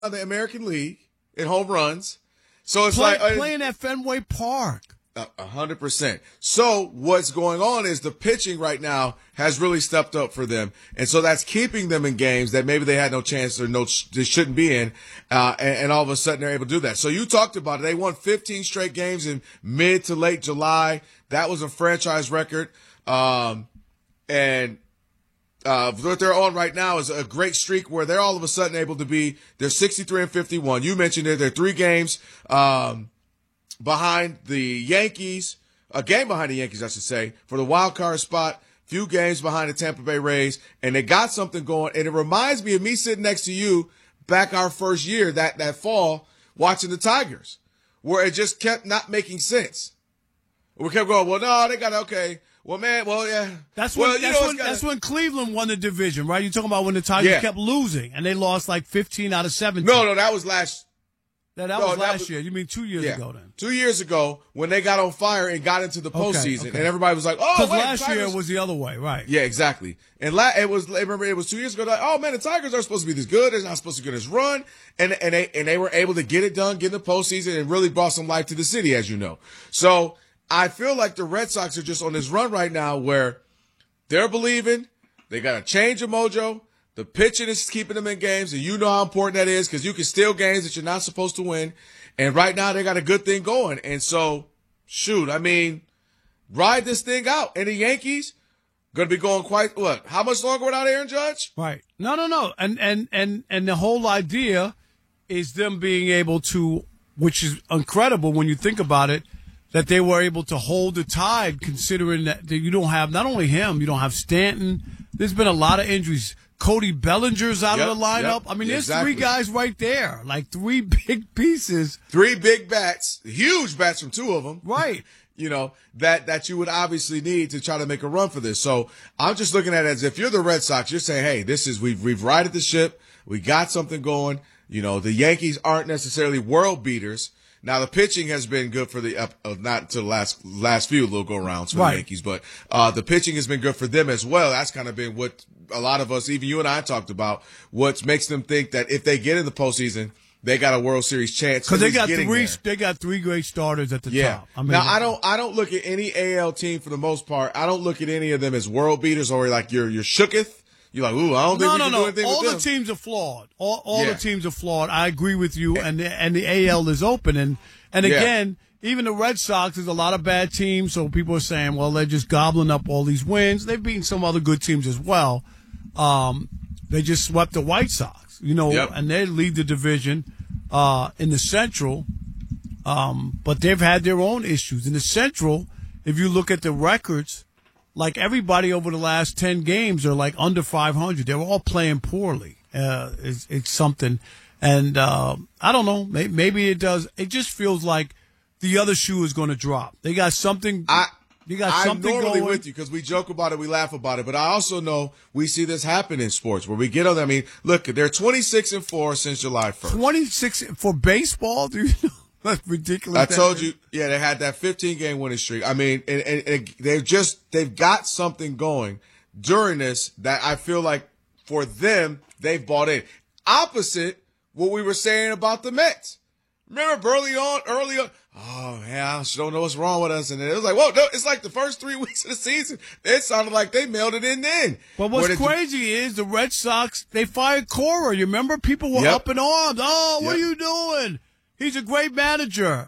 of the American League in home runs. So it's playing at Fenway Park. 100%. So what's going on is the pitching right now has really stepped up for them. And so that's keeping them in games that maybe they had no chance or they shouldn't be in. And all of a sudden they're able to do that. So you talked about it. They won 15 straight games in mid to late July. That was a franchise record. And what they're on right now is a great streak where they're all of a sudden able to they're 63-51. You mentioned it. They're 3 games, behind the Yankees, a game behind the Yankees, I should say, for the wild card spot, few games behind the Tampa Bay Rays, and they got something going. And it reminds me of me sitting next to you back our first year, that fall, watching the Tigers, where it just kept not making sense. We kept going, well, no, they got okay. Well, man, well, yeah. That's when Cleveland won the division, right? You're talking about when the Tigers kept losing, and they lost like 15 out of 17. No, that was last. That was last year. You mean 2 years ago then? 2 years ago when they got on fire and got into the postseason, and everybody was like, "Oh, because last year was the other way, right?" Yeah, exactly. And it was 2 years ago. Like, oh man, the Tigers aren't supposed to be this good. They're not supposed to get this run, and they were able to get it done, get in the postseason, and really brought some life to the city, as you know. So I feel like the Red Sox are just on this run right now where they're believing they got a change of mojo. The pitching is keeping them in games, and you know how important that is because you can steal games that you're not supposed to win. And right now they got a good thing going. And so, ride this thing out. And the Yankees going to be going how much longer without Aaron Judge? Right. No. And the whole idea is them being able to, which is incredible when you think about it, that they were able to hold the tide considering that you don't have, not only him, you don't have Stanton. There's been a lot of injuries. Cody Bellinger's out of the lineup. I mean, there's 3 guys right there, like 3 big pieces. 3 big bats, huge bats from 2 of them. Right. That you would obviously need to try to make a run for this. So I'm just looking at it as if you're the Red Sox, you're saying, hey, we've righted the ship. We got something going. The Yankees aren't necessarily world beaters. Now the pitching has been good for not to the last few little go rounds for the Yankees, but the pitching has been good for them as well. That's kind of been what a lot of us, even you and I, talked about. What makes them think that if they get in the postseason, they got a World Series chance. Because they got 3 great starters at the top. Now I don't look at any AL team for the most part. I don't look at any of them as world beaters or like you're shooketh. You're like, ooh, I don't think we can do anything all with them. the teams are flawed. All the teams are flawed. I agree with you, and the AL is open. And again, even the Red Sox, there's a lot of bad teams, so people are saying, well, they're just gobbling up all these wins. They've beaten some other good teams as well. They just swept the White Sox, and they lead the division in the Central. But they've had their own issues. In the Central, if you look at the records, like everybody over the last 10 games are like under 500. They're all playing poorly. It's something. And I don't know. Maybe it does. It just feels like the other shoe is going to drop. They got something. I'm normally going with you because we joke about it, we laugh about it. But I also know we see this happen in sports where we get on. I mean, look, they're 26-4 since July 1st. 26 for baseball? Do you know? That's ridiculous. I told you, they had that 15-game winning streak. I mean, and they've got something going during this that I feel like for them, they've bought in. Opposite what we were saying about the Mets. Remember early on, oh man, I just don't know what's wrong with us. And it was like, whoa, no, it's like the first 3 weeks of the season. It sounded like they mailed it in then. But what's crazy is the Red Sox, they fired Cora. You remember? People were up in arms. Oh, what are you doing? He's a great manager.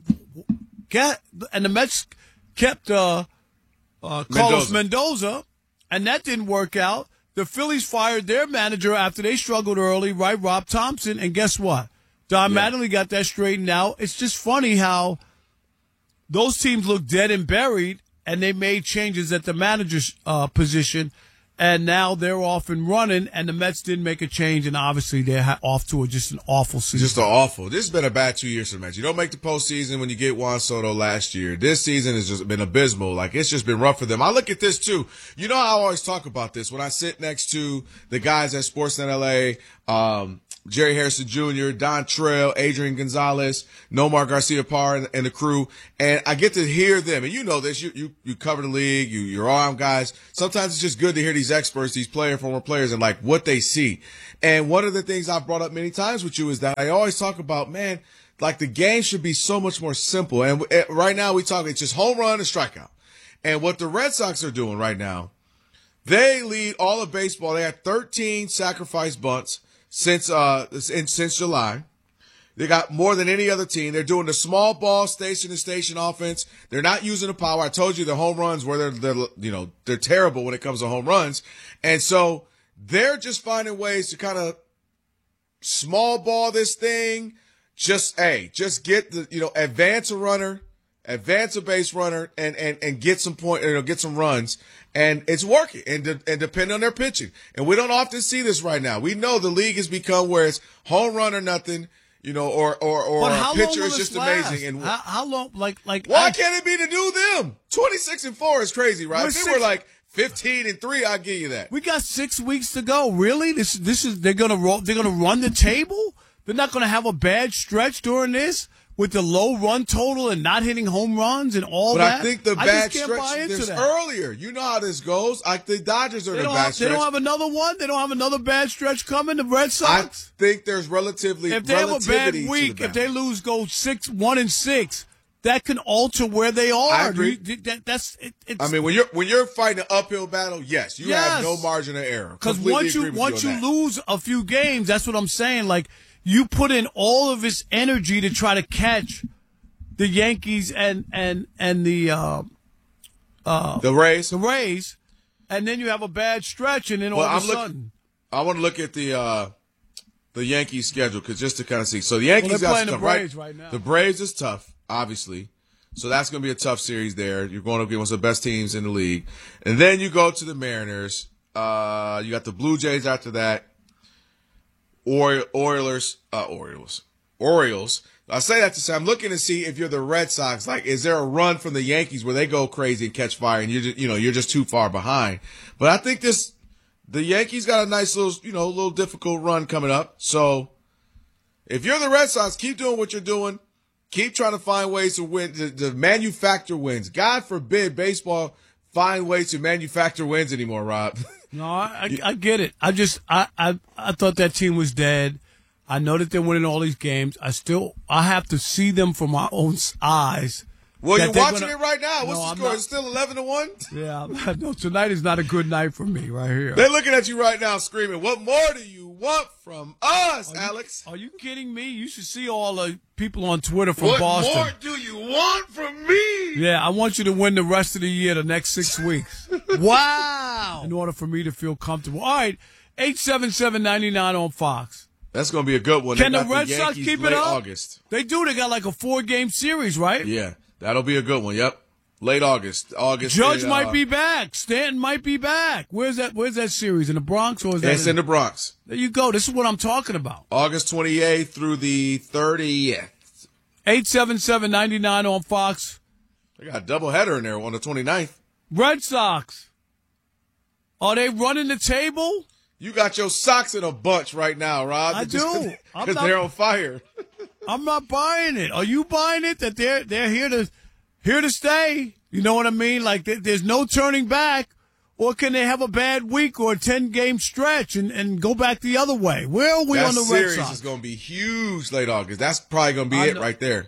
And the Mets kept Carlos Mendoza, and that didn't work out. The Phillies fired their manager after they struggled early, right, Rob Thompson, and guess what? Don Mattingly got that straightened out. It's just funny how those teams look dead and buried, and they made changes at the manager's position, and now they're off and running, and the Mets didn't make a change, and obviously they're off to just an awful season. This has been a bad 2 years for the Mets. You don't make the postseason when you get Juan Soto last year. This season has just been abysmal. Like, it's just been rough for them. I look at this, too. I always talk about this when I sit next to the guys at Sportsnet LA, Jerry Harrison Jr., Don Trail, Adrian Gonzalez, Nomar Garcia-Parra, and the crew. And I get to hear them. And you know this. You cover the league. You're around guys. Sometimes it's just good to hear these experts, these former players, and like what they see. And one of the things I've brought up many times with you is that I always talk about, man, like the game should be so much more simple. And right now it's just home run and strikeout. And what the Red Sox are doing right now, they lead all of baseball. They had 13 sacrifice bunts since July. They got more than any other team. They're doing the small ball station to station offense. They're not using the power. I told you the home runs where they're terrible when it comes to home runs. And so they're just finding ways to kind of small ball this thing. Just get advance a runner, advance a base runner, and get some get some runs. And it's working, and depending on their pitching. And we don't often see this right now. We know the league has become where it's home run or nothing, or a pitcher is just amazing. And how long, like why can't it be to do them? 26-4 is crazy, right? If they were like 15-3, I'll give you that. We got 6 weeks to go. Really? This is they're gonna run the table? They're not gonna have a bad stretch during this? With the low run total and not hitting home runs and all that. But I think the bad stretch is earlier. You know how this goes. The Dodgers are the bad stretch. They don't have another one? They don't have another bad stretch coming, the Red Sox? I think there's relativity. If they have a bad week, if they lose, go 1-6, that can alter where they are. I agree. I mean, when you're fighting an uphill battle, yes, you have no margin of error. Because once you lose a few games, that's what I'm saying. Like, you put in all of this energy to try to catch the Yankees and the Rays, and then you have a bad stretch, and then all of a sudden, I want to look at the Yankees schedule just to kind of see. So the Yankees they're playing tough, the Braves right now. The Braves is tough, obviously. So that's going to be a tough series there. You're going to be one of the best teams in the league, and then you go to the Mariners. You got the Blue Jays after that. Orioles. I say that to say I'm looking to see if you're the Red Sox. Like, is there a run from the Yankees where they go crazy and catch fire, and you're just too far behind? But I think the Yankees got a nice little difficult run coming up. So if you're the Red Sox, keep doing what you're doing. Keep trying to find ways to win, to manufacture wins. God forbid baseball find ways to manufacture wins anymore, Rob. No, I get it. I thought that team was dead. I know that they're winning all these games. I have to see them from my own eyes. Well, you're watching it right now. What's the score? It's still 11-1? Yeah. No, tonight is not a good night for me right here. They're looking at you right now screaming, what more do you want from us, Alex? Are you kidding me? You should see all the people on Twitter from Boston. What more do you want from me? Yeah, I want you to win the rest of the year, the next 6 weeks. Wow. In order for me to feel comfortable. All right, 877-99 on Fox. That's going to be a good one. Can the Red Sox keep it up? August. They do. They got like a 4-game series, right? Yeah, that'll be a good one. Yep. Late August. Judge might be back. Stanton might be back. Where's that series? In the Bronx or is that? It's in the Bronx. There you go. This is what I'm talking about. August 28th through the 30th. 877-99 on Fox. They got a doubleheader in there on the 29th. Red Sox. Are they running the table? You got your socks in a bunch right now, Rob. I do. Because they're on fire. I'm not buying it. Are you buying it that they're here to stay? You know what I mean? Like there's no turning back. Or can they have a bad week or a 10-game stretch and go back the other way? Where are we on the Red Sox? That series is going to be huge late August. That's probably going to be it right there.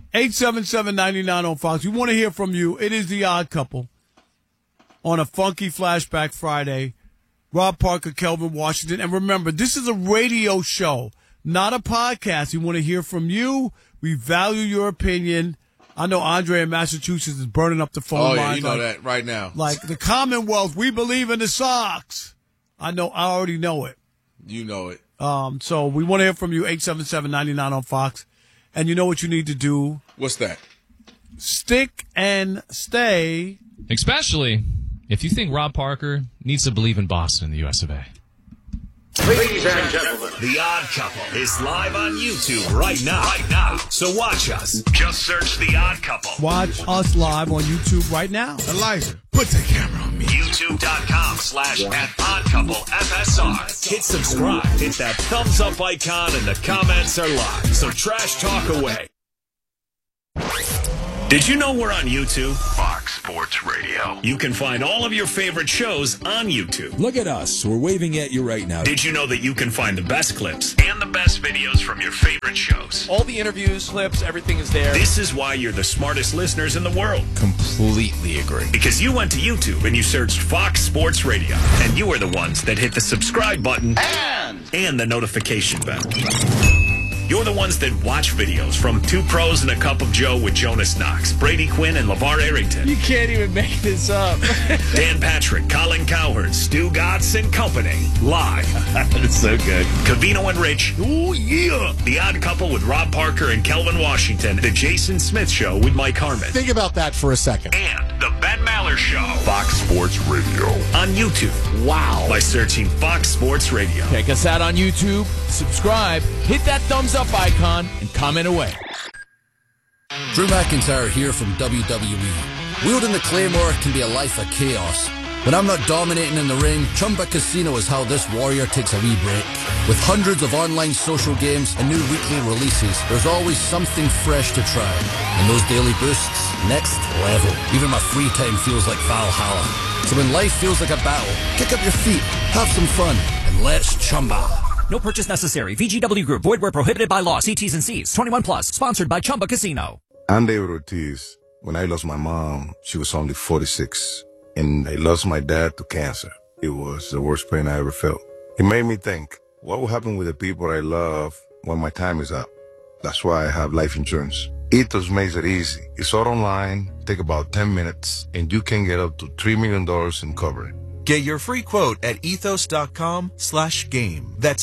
877-99 on Fox. We want to hear from you. It is The Odd Couple on a funky Flashback Friday. Rob Parker, Kelvin Washington. And remember, this is a radio show, not a podcast. We want to hear from you. We value your opinion. I know Andre in Massachusetts is burning up the phone lines. Oh, yeah, you know that right now. Like the Commonwealth, we believe in the Sox. I already know it. You know it. So we want to hear from you, 877-99 on Fox. And you know what you need to do? What's that? Stick and stay. Especially if you think Rob Parker needs to believe in Boston in the US of A. Ladies and gentlemen, The Odd Couple is live on YouTube right now. So watch us. Just search The Odd Couple. Watch us live on YouTube right now. Elijah, put the camera on me. YouTube.com/@oddcouplefsr. Hit subscribe. Hit that thumbs up icon and the comments are live. So trash talk away. Did you know we're on YouTube? Fox Sports Radio. You can find all of your favorite shows on YouTube. Look at us. We're waving at you right now. Did you know that you can find the best clips and the best videos from your favorite shows? All the interviews, clips, everything is there. This is why you're the smartest listeners in the world. Completely agree. Because you went to YouTube and you searched Fox Sports Radio. And you are the ones that hit the subscribe button and the notification bell. You're the ones that watch videos from Two Pros and a Cup of Joe with Jonas Knox, Brady Quinn, and LeVar Arrington. You can't even make this up. Dan Patrick, Colin Cowherd, Stu Gatz and Company. Live. That's so good. Covino and Rich. Oh, yeah. The Odd Couple with Rob Parker and Kelvin Washington. The Jason Smith Show with Mike Harmon. Think about that for a second. And the Ben Maller Show. Fox Sports Radio. On YouTube. Wow. By searching Fox Sports Radio. Check us out on YouTube, subscribe, hit that thumbs up icon, and comment away. Drew McIntyre here from WWE. Wielding the Claymore can be a life of chaos. When I'm not dominating in the ring, Chumba Casino is how this warrior takes a wee break. With hundreds of online social games and new weekly releases, there's always something fresh to try. And those daily boosts, next level. Even my free time feels like Valhalla. So when life feels like a battle, kick up your feet, have some fun, and let's Chumba. No purchase necessary. VGW Group. Void where prohibited by law. See T's and C's. 21 plus. Sponsored by Chumba Casino. I'm David Ortiz. When I lost my mom, she was only 46. And I lost my dad to cancer. It was the worst pain I ever felt. It made me think, what will happen with the people I love when my time is up? That's why I have life insurance. Ethos makes it easy. It's all online, take about 10 minutes, and you can get up to $3 million in coverage. Get your free quote at ethos.com/game. That's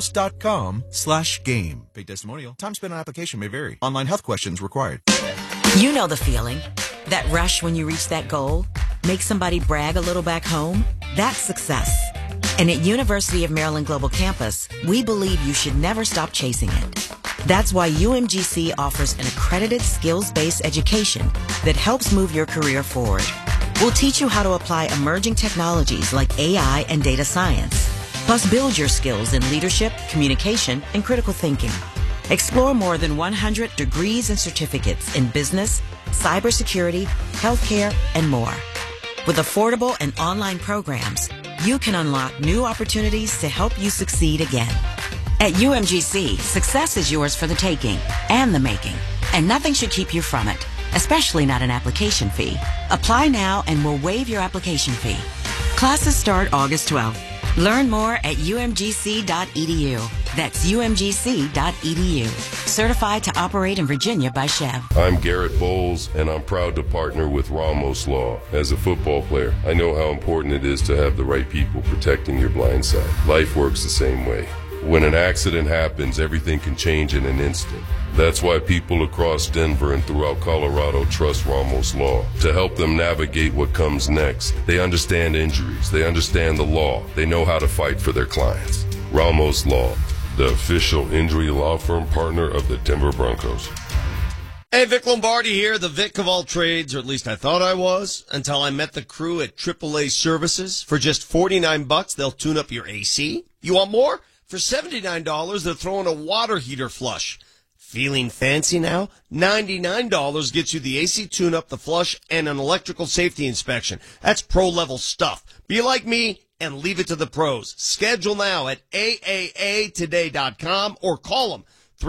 ethos.com/game. Paid testimonial. Time spent on application may vary. Online health questions required. You know the feeling. That rush when you reach that goal. Make somebody brag a little back home. That's success. And at University of Maryland Global Campus, we believe you should never stop chasing it. That's why UMGC offers an accredited skills-based education that helps move your career forward. We'll teach you how to apply emerging technologies like AI and data science, plus build your skills in leadership, communication, and critical thinking. Explore more than 100 degrees and certificates in business, cybersecurity, healthcare, and more. With affordable and online programs, you can unlock new opportunities to help you succeed again. At UMGC, success is yours for the taking and the making, and nothing should keep you from it, especially not an application fee. Apply now and we'll waive your application fee. Classes start August 12th. Learn more at umgc.edu. That's umgc.edu. Certified to operate in Virginia by Chev. I'm Garrett Bowles, and I'm proud to partner with Ramos Law. As a football player, I know how important it is to have the right people protecting your blind side. Life works the same way. When an accident happens, everything can change in an instant. That's why people across Denver and throughout Colorado trust Ramos Law to help them navigate what comes next. They understand injuries. They understand the law. They know how to fight for their clients. Ramos Law, the official injury law firm partner of the Denver Broncos. Hey, Vic Lombardi here, the Vic of all trades, or at least I thought I was, until I met the crew at AAA Services. For just $49, they'll tune up your AC. You want more? For $79, they're throwing a water heater flush. Feeling fancy now? $99 gets you the AC tune-up, the flush, and an electrical safety inspection. That's pro-level stuff. Be like me and leave it to the pros. Schedule now at AAAtoday.com or call them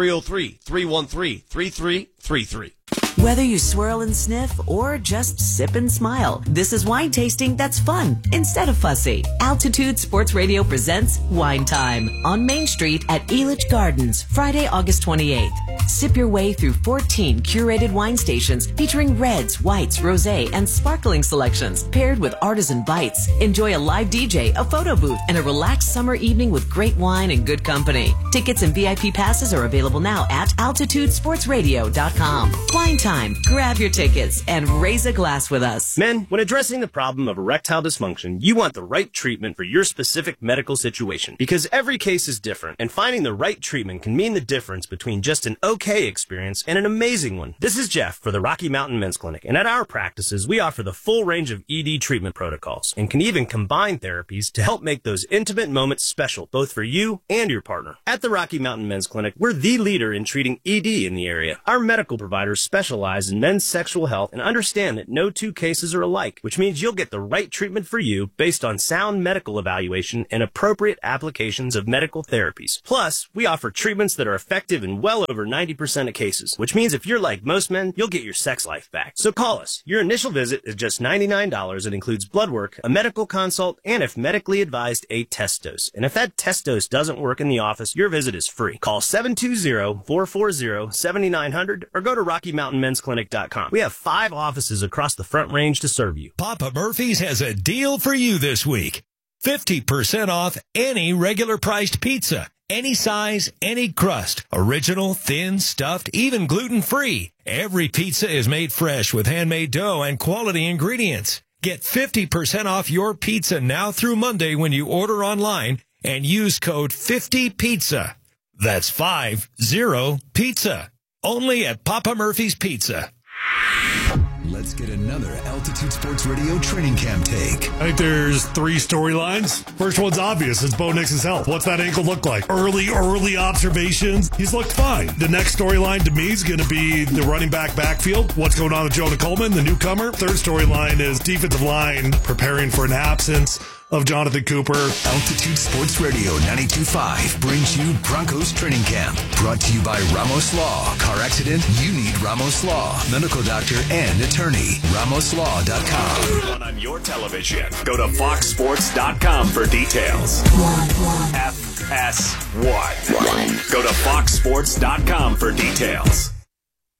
303-313-3333. Whether you swirl and sniff or just sip and smile, this is wine tasting that's fun instead of fussy. Altitude Sports Radio presents Wine Time on Main Street at Elitch Gardens, Friday, August 28th. Sip your way through 14 curated wine stations featuring reds, whites, rosé, and sparkling selections paired with artisan bites. Enjoy a live DJ, a photo booth, and a relaxed summer evening with great wine and good company. Tickets and VIP passes are available now at altitudesportsradio.com. Wine Time time. Grab your tickets and raise a glass with us. Men, when addressing the problem of erectile dysfunction, you want the right treatment for your specific medical situation because every case is different, and finding the right treatment can mean the difference between just an okay experience and an amazing one. This is Jeff for the Rocky Mountain Men's Clinic, and at our practices, we offer the full range of ED treatment protocols and can even combine therapies to help make those intimate moments special, both for you and your partner. At the Rocky Mountain Men's Clinic, we're the leader in treating ED in the area. Our medical providers specialize in men's sexual health and understand that no two cases are alike, which means you'll get the right treatment for you based on sound medical evaluation and appropriate applications of medical therapies. Plus, we offer treatments that are effective in well over 90% of cases, which means if you're like most men, you'll get your sex life back. So call us. Your initial visit is just $99. It includes blood work, a medical consult, and if medically advised, a test dose. And if that test dose doesn't work in the office, your visit is free. Call 720-440-7900 or go to RockyMountainMen'sClinic.com. We have 5 offices across the Front Range to serve you. Papa Murphy's has a deal for you this week. 50% off any regular priced pizza. Any size, any crust. Original, thin, stuffed, even gluten-free. Every pizza is made fresh with handmade dough and quality ingredients. Get 50% off your pizza now through Monday when you order online and use code 50PIZZA. That's 50PIZZA. Only at Papa Murphy's Pizza. Let's get another Altitude Sports Radio training camp take. I think there's 3 storylines. First one's obvious. It's Bo Nix's health. What's that ankle look like? Early observations. He's looked fine. The next storyline to me is going to be the running backfield. What's going on with Jonah Coleman, the newcomer? Third storyline is defensive line preparing for an absence of Jonathan Cooper. Altitude Sports Radio 92.5 brings you Broncos Training Camp. Brought to you by Ramos Law. Car accident? You need Ramos Law. Medical doctor and attorney. RamosLaw.com. On your television. Go to FoxSports.com for details. FS1. Go to FoxSports.com for details.